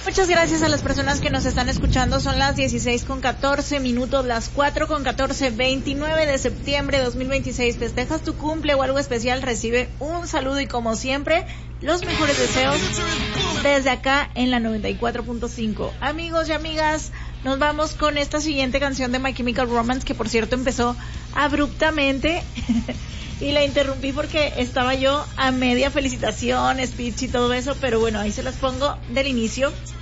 Muchas gracias a las personas que nos están escuchando. Son las 16:14, las 4:14, 29 de septiembre de 2026. ¿Festejas tu cumple o algo especial? Recibe un saludo y, como siempre, los mejores deseos desde acá en la 94.5. Amigos y amigas, nos vamos con esta siguiente canción de My Chemical Romance, que por cierto empezó abruptamente y la interrumpí porque estaba yo a media felicitación, speech y todo eso, pero bueno, ahí se las pongo del inicio.